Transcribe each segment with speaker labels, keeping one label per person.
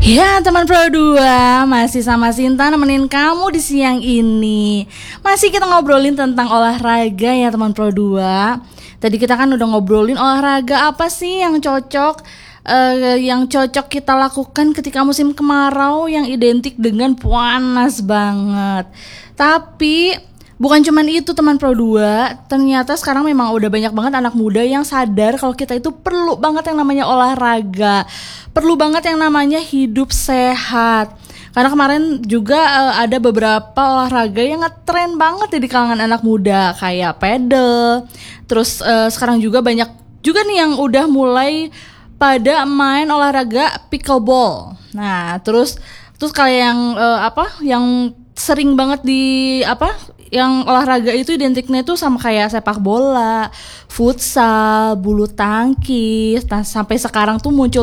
Speaker 1: Ya teman Pro 2, masih sama Sinta nemenin kamu di siang ini. Masih kita ngobrolin tentang olahraga ya teman Pro 2. Tadi kita kan udah ngobrolin olahraga apa sih yang cocok kita lakukan ketika musim kemarau yang identik dengan panas banget. Tapi bukan cuman itu teman Pro 2, ternyata sekarang memang udah banyak banget anak muda yang sadar kalau kita itu perlu banget yang namanya olahraga, perlu banget yang namanya hidup sehat. Karena kemarin juga ada beberapa olahraga yang ngetren banget di kalangan anak muda, kayak pedal. Terus sekarang juga banyak juga nih yang udah mulai pada main olahraga pickleball. Nah, terus kayak yang sering banget yang olahraga itu identiknya itu sama kayak sepak bola, futsal, bulu tangkis. Nah, sampai sekarang tuh muncul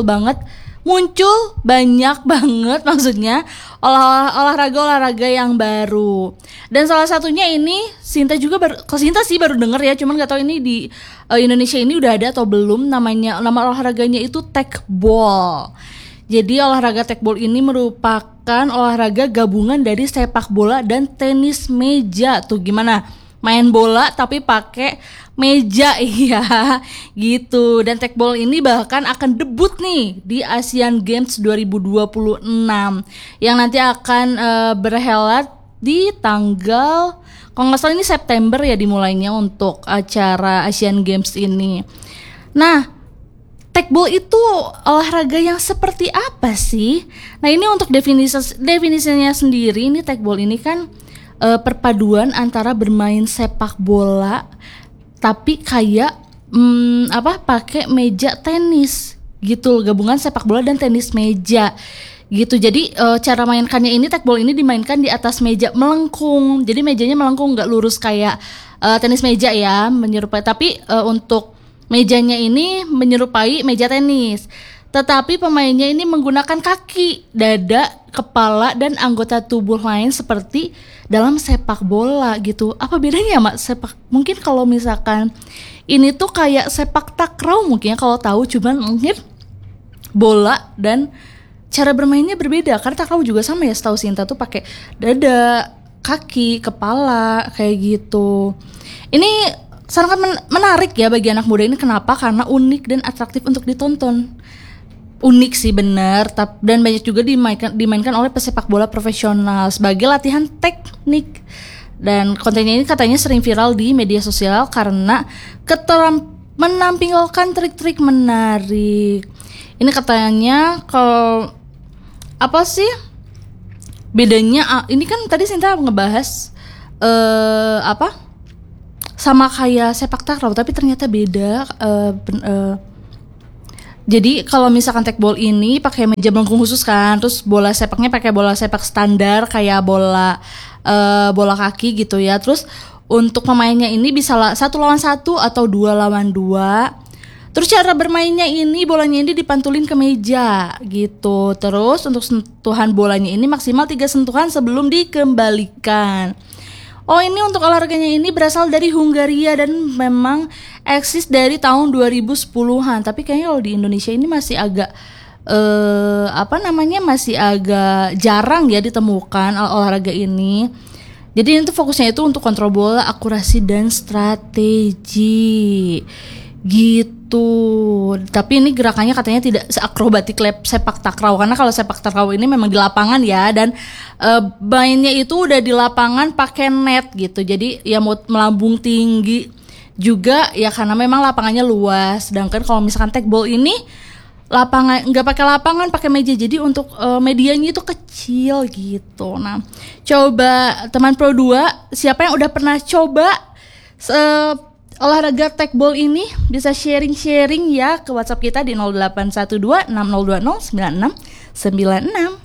Speaker 1: banyak banget maksudnya olahraga yang baru. Dan salah satunya ini Sinta sih baru denger ya, cuman gak tahu ini di Indonesia ini udah ada atau belum. Nama olahraganya itu tekbol. Jadi olahraga tekbol ini merupakan olahraga gabungan dari sepak bola dan tenis meja. Tuh gimana? Main bola tapi pakai meja ya gitu. Dan tekbol ini bahkan akan debut nih di Asian Games 2026 yang nanti akan berhelat di tanggal, kalau nggak salah ini September ya dimulainya untuk acara Asian Games ini. Nah, tekbol itu olahraga yang seperti apa sih? Nah, ini untuk definisinya sendiri, ini tekbol ini kan perpaduan antara bermain sepak bola tapi kayak pakai meja tenis gitu, gabungan sepak bola dan tenis meja gitu. Jadi cara mainkannya ini, tekbol ini dimainkan di atas meja melengkung. Jadi mejanya melengkung, nggak lurus kayak tenis meja ya, menyerupai. Tapi untuk mejanya ini menyerupai meja tenis, tetapi pemainnya ini menggunakan kaki, dada, kepala, dan anggota tubuh lain seperti dalam sepak bola gitu. Apa bedanya Mak mungkin kalau misalkan ini tuh kayak sepak takraw mungkin ya kalau tahu, cuman mungkin bola dan cara bermainnya berbeda. Karena takraw juga sama ya, setahu Sinta tuh pakai dada, kaki, kepala kayak gitu. Ini sangat menarik ya bagi anak muda ini. Kenapa? Karena unik dan atraktif untuk ditonton. Unik sih bener, dan banyak juga dimainkan oleh pesepak bola profesional sebagai latihan teknik. Dan kontennya ini katanya sering viral di media sosial karena menampilkan trik-trik menarik. Ini katanya kalau apa sih bedanya? Ini kan tadi Sinta ngebahas sama kayak sepak takraw, tapi ternyata beda. Jadi kalau misalkan tekbol ini pakai meja melengkung khusus kan, terus bola sepaknya pakai bola sepak standar kayak bola kaki gitu ya. Terus untuk pemainnya ini bisa 1 lawan 1 atau 2 lawan 2. Terus cara bermainnya ini, bolanya ini dipantulin ke meja gitu. Terus untuk sentuhan bolanya ini maksimal 3 sentuhan sebelum dikembalikan. Oh, ini untuk olahraganya ini berasal dari Hungaria dan memang eksis dari tahun 2010-an. Tapi kayaknya kalau di Indonesia ini masih agak masih agak jarang ya ditemukan olahraga ini. Jadi ini tuh fokusnya itu untuk kontrol bola, akurasi dan strategi gitu. Tapi ini gerakannya katanya tidak seakrobatik sepak takraw, karena kalau sepak takraw ini memang di lapangan ya, dan mainnya itu udah di lapangan pakai net gitu. Jadi ya mau melambung tinggi juga ya karena memang lapangannya luas. Sedangkan kalau misalkan tekbol ini lapangan nggak pakai lapangan, pakai meja, jadi untuk medianya itu kecil gitu. Nah, coba teman Pro 2, siapa yang udah pernah coba olahraga tekbol ini bisa sharing ya ke WhatsApp kita di 0812 6020 9696.